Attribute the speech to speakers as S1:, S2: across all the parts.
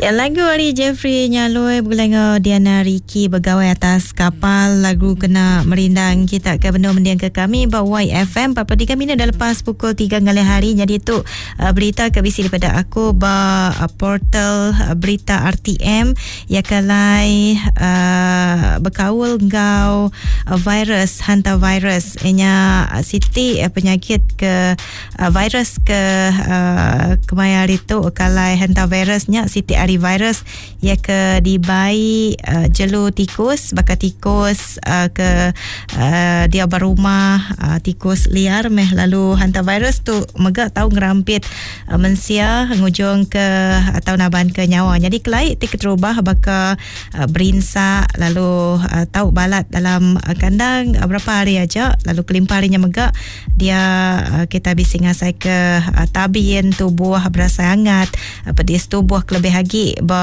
S1: Ya, lagu hari Jeffrey Nyaloi bergulai Diana Riki bergawai atas kapal. Lagu kena merindang kita ke benda mendiang ke kami bawa YFM 43 minit dah lepas pukul 3 kali hari. Jadi tu berita ke bisi daripada aku ba portal berita RTM ya kalai berkawal ngau virus hantavirus nya siti penyakit ke virus ke kemaya itu kalai hantavirusnya siti ari virus ia ke dibai jelu tikus bakal tikus ke dia berumah tikus liar meh lalu hantavirus tu megak tahu ngerampit mensia ngujung ke atau naban ke nyawa. Jadi kelai tik terubah bakal berinsa lalu tahu balat dalam kandang berapa hari aja lalu kelimpah harinya megak dia kita bising asai ke tabien tubuh berasa hangat pedis tubuh kelebih lagi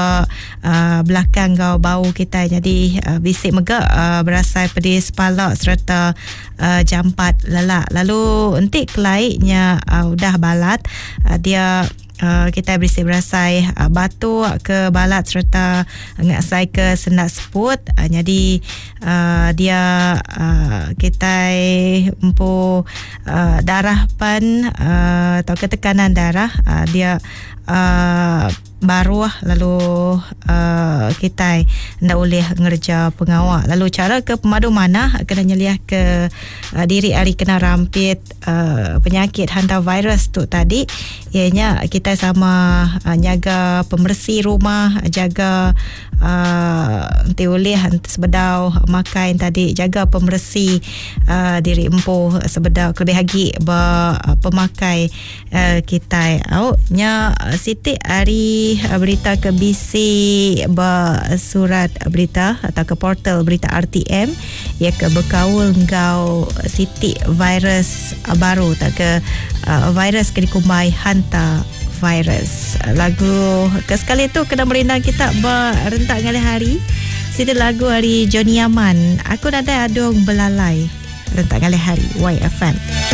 S1: belakang kau bau kita jadi bisik megak berasa pedis kepala serta jampat lelak. Lalu entik kelaiknya udah balat dia kita bersih berasai batu ke balat serta ngasai ke sendak seput jadi dia kita empu darah pan atau ketekanan darah dia baru lalu kita ndak boleh ngerja pengawal. Lalu cara ke pemadu mana kena nyeliah ke diri hari kena rampit penyakit hantavirus tu tadi ianya kita sama jaga pembersih rumah, jaga nanti boleh sebedau makan tadi, jaga pembersih diri empuh sebedau lebih lagi pemakai kita nya siti hari berita ke BC surat berita atau ke portal berita RTM ia ke berkaul ngau siti virus baru tak ke virus ke dikumbai hanta virus. Lagu ke sekali tu kena merindang kita berentak kali hari siti lagu hari Johnny Yaman aku nanti adung belalai rentak kali hari YFM.